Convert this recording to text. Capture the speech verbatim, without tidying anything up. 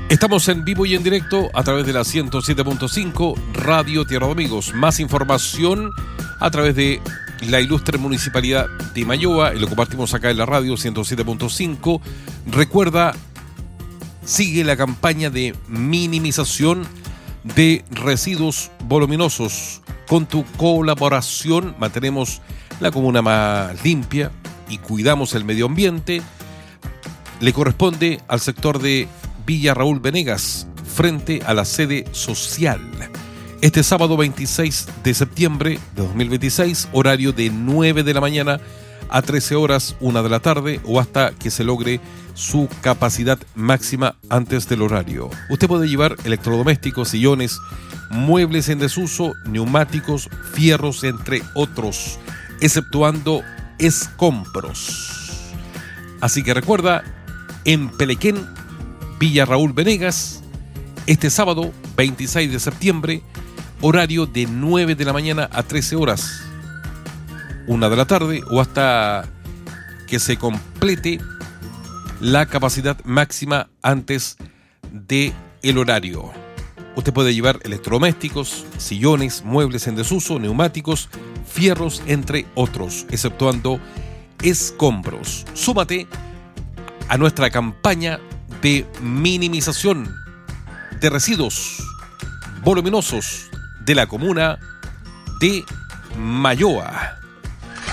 Estamos en vivo y en directo a través de la ciento siete punto cinco Radio Tierra de Amigos. Más información a través de la ilustre Municipalidad de Mayoa, y lo compartimos acá en la radio ciento siete punto cinco. Recuerda, sigue la campaña de minimización de residuos voluminosos. Con tu colaboración mantenemos la comuna más limpia y cuidamos el medio ambiente. Le corresponde al sector de Villa Raúl Venegas, frente a la sede social. Este sábado veintiséis de septiembre de dos mil veintiséis, horario de nueve de la mañana a trece horas, una de la tarde, o hasta que se logre su capacidad máxima antes del horario. Usted puede llevar electrodomésticos, sillones, muebles en desuso, neumáticos, fierros, entre otros, exceptuando escombros. Así que recuerda, en Pelequén, Villa Raúl Venegas, este sábado veintiséis de septiembre, horario de nueve de la mañana a trece horas, una de la tarde, o hasta que se complete la capacidad máxima antes de el horario. Usted puede llevar electrodomésticos, sillones, muebles en desuso, neumáticos, fierros, entre otros, exceptuando escombros. Súmate a nuestra campaña de minimización de residuos voluminosos de la comuna de Mayoa.